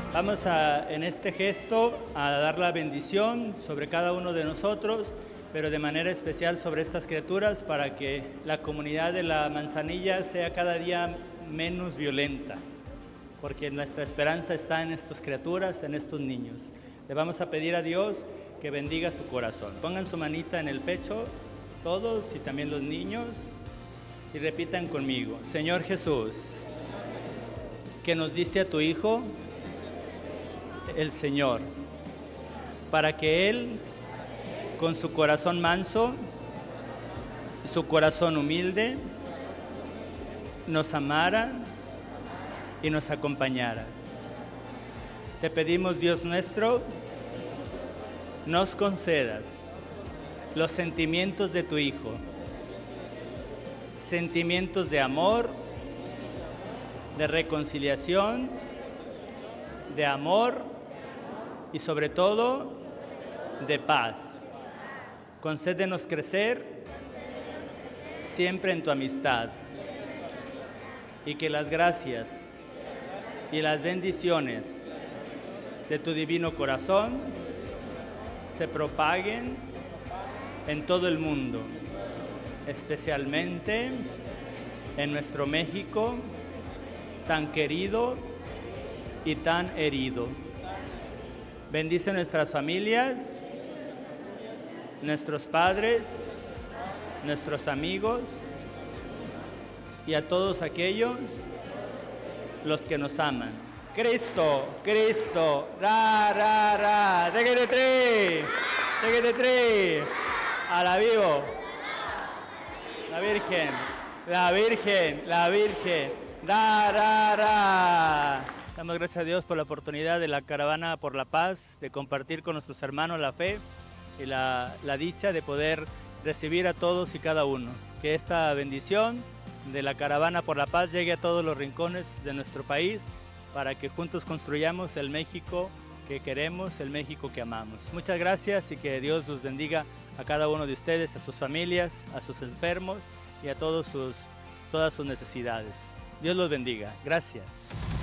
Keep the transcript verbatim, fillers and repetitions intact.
Vamos a, en este gesto, a dar la bendición sobre cada uno de nosotros, pero de manera especial sobre estas criaturas para que la comunidad de la Manzanilla sea cada día menos violenta, porque nuestra esperanza está en estas criaturas, en estos niños. Le vamos a pedir a Dios que bendiga su corazón. Pongan su manita en el pecho, todos y también los niños, y repitan conmigo: Señor Jesús, que nos diste a tu Hijo, el Señor, para que Él, con su corazón manso, su corazón humilde, nos amara y nos acompañara. Te pedimos, Dios nuestro, nos concedas los sentimientos de tu Hijo, sentimientos de amor, de reconciliación, de amor y sobre todo de paz. Concédenos crecer siempre en tu amistad y que las gracias y las bendiciones de tu divino corazón se propaguen en todo el mundo, especialmente en nuestro México tan querido y tan herido. Bendice nuestras familias, nuestros padres, nuestros amigos y a todos aquellos los que nos aman. Cristo, Cristo, ra, ra, ra, déjate tres, déjate tres, a la vivo, la Virgen, la Virgen, la Virgen, ra, ra, ra. Damos gracias a Dios por la oportunidad de la Caravana por la Paz, de compartir con nuestros hermanos la fe y la, la dicha de poder recibir a todos y cada uno. Que esta bendición de la Caravana por la Paz llegue a todos los rincones de nuestro país para que juntos construyamos el México que queremos, el México que amamos. Muchas gracias y que Dios los bendiga a cada uno de ustedes, a sus familias, a sus enfermos y a todos sus, todas sus necesidades. Dios los bendiga. Gracias.